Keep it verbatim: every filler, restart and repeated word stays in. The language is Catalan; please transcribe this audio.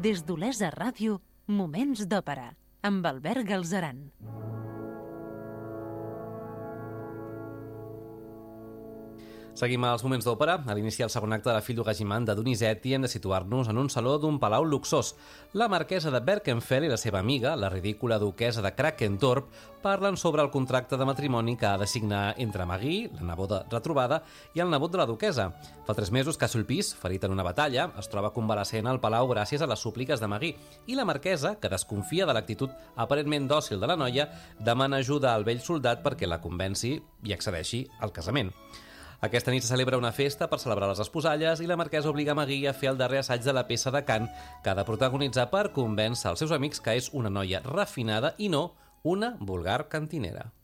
Des d'Olesa Ràdio, Moments d'Òpera, amb Albert Galzeran. Seguim als Moments d'Òpera. A l'iniciar el segon acte de la Fill d'Ogagimant de Donizetti hem de situar-nos en un saló d'un palau luxós. La marquesa de Berkenfell i la seva amiga, la ridícula duquesa de Krakendorp, parlen sobre el contracte de matrimoni que ha de signar entre Magui, la neboda retrobada, i el nebot de la duquesa. Fa tres mesos que Sulpice, ferit en una batalla, es troba convalescent al palau gràcies a les súpliques de Magui, i la marquesa, que desconfia de l'actitud aparentment dòcil de la noia, demana ajuda al vell soldat perquè la convenci i accedeixi al casament. Aquesta nit se celebra una festa per celebrar les esposalles i la marquesa obliga Magui a fer el darrer assaig de la peça de cant que ha de protagonitzar per convèncer els seus amics que és una noia refinada i no una vulgar cantinera.